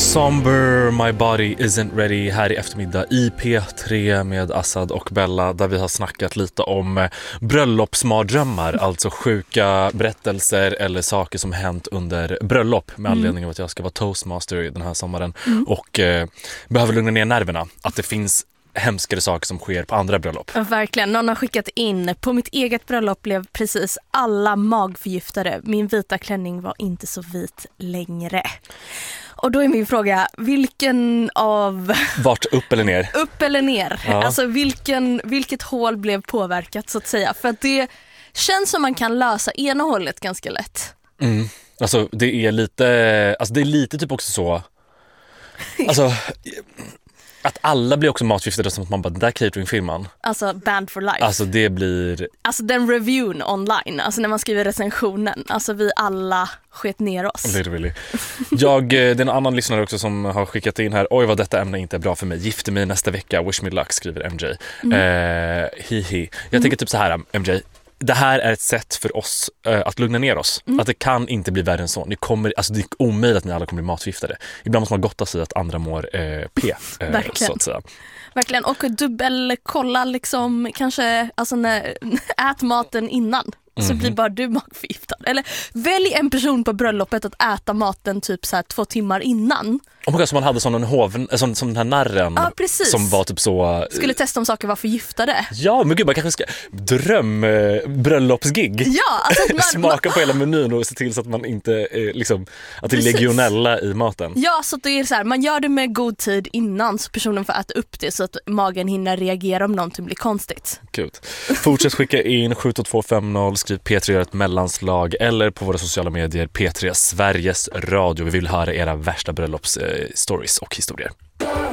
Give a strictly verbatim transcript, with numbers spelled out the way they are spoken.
Somber, My Body Isn't Ready här i eftermiddag i P tre med Assad och Bella, där vi har snackat lite om bröllopsmardrömmar, alltså sjuka berättelser eller saker som hänt under bröllop med anledning av att jag ska vara toastmaster den här sommaren mm. och eh, behöver lugna ner nerverna, att det finns hemskare saker som sker på andra bröllop. Ja, verkligen. Någon har skickat in: på mitt eget bröllop blev precis alla magförgiftade. Min vita klänning var inte så vit längre. Och då är min fråga, vilken av... Vart, upp eller ner? Upp eller ner. Ja. Alltså vilken, vilket hål blev påverkat så att säga. För att det känns som man kan lösa ena hållet ganska lätt. Mm. Alltså det är lite... Alltså det är lite typ också så... Alltså... Att alla blir också matförgiftade, som att man bara, den där cateringfirman. Alltså Band for Life. Alltså det blir... Alltså den reviewen online, alltså när man skriver recensionen. Alltså vi alla sket ner oss. Literally. Jag, det är en annan lyssnare också som har skickat in här: oj vad detta ämne inte är bra för mig. Gifter mig nästa vecka, wish me luck, skriver M J. Mm. Eh, hihi. Jag mm. tänker typ så här, M J. Det här är ett sätt för oss uh, att lugna ner oss. Mm. Att det kan inte bli värre än så. Ni kommer, alltså det är omöjligt att ni alla kommer bli matförgiftade. Ibland måste man gotta sig att andra mår uh, P. Uh, Verkligen. Så att säga. Verkligen. Och dubbelkolla liksom, kanske alltså när, ät maten innan. Så mm. blir bara du magförgiftad. Eller välj en person på bröllopet att äta maten typ så här två timmar innan. Oh my God, som man hade som en hoven, som, som den här narren ja, precis. Som var typ så... Skulle testa om saker var förgiftade. Ja, men gud, man kanske ska dröm eh, bröllopsgig. Ja, alltså man, smaka på hela menyn och se till så att man inte eh, liksom, att det är legionella i maten. Ja, så det är så här, man gör det med god tid innan så personen får äta upp det så att magen hinner reagera om någonting blir konstigt. Gud. Fortsätt skicka in sju två två fem noll, skriv P tre gör ett mellanslag eller på våra sociala medier P tre Sveriges Radio. Vi vill höra era värsta bröllops eh, stories och historier.